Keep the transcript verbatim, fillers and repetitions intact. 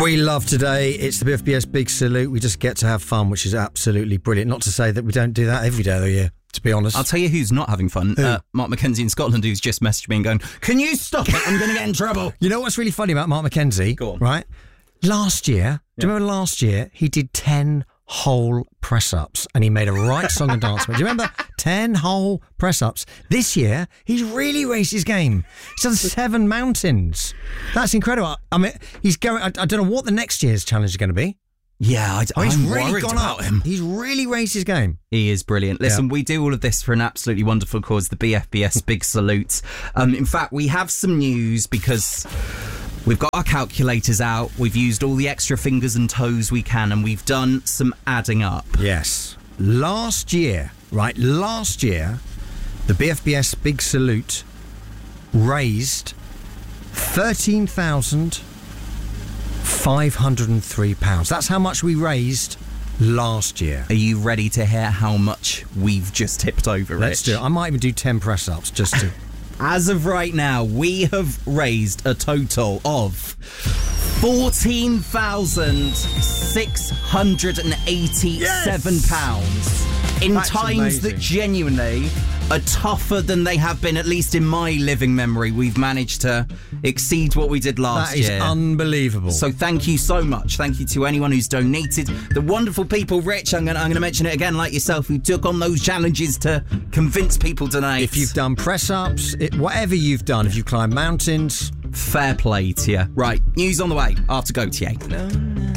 We love today. It's the B F B S Big Salute. We just get to have fun, which is absolutely brilliant. Not to say that we don't do that every day of the year, to be honest. I'll tell you who's not having fun. Uh, Mark McKenzie in Scotland, who's just messaged me and going, can you stop it? I'm going to get in trouble. You know what's really funny about Mark McKenzie? Go on. Right? Last year, do you remember last year, he did ten whole press-ups and he made a right song and dance. Do you remember? ten whole press-ups. This year, he's really raised his game. He's done seven mountains. That's incredible. I mean, he's going, I, I don't know what the next year's challenge is going to be. Yeah, I, Oh, he's I'm really worried gone about up. him. He's really raised his game. He is brilliant. Listen, Yeah. we do all of this for an absolutely wonderful cause, the B F B S Big Salute. Um, in fact, we have some news because we've got our calculators out, we've used all the extra fingers and toes we can, and we've done some adding up. Yes. Last year, right, last year, the B F B S Big Salute raised thirteen thousand five hundred three pounds. That's how much we raised last year. Are you ready to hear how much we've just tipped over, Let's Rich? do it. I might even do ten press-ups just to... As of right now, we have raised a total of fourteen thousand six hundred eighty-seven pounds in That's times amazing. that genuinely are tougher than they have been, at least in my living memory. We've managed to exceed what we did last That is year. unbelievable. So thank you so much. Thank you to anyone who's donated. The wonderful people, Rich, I'm going I'm to mention it again, like yourself, who took on those challenges to convince people to donate. if you've done press-ups, it, whatever you've done, if you've climbed mountains... Fair play to you. Right, news on the way after Gautier.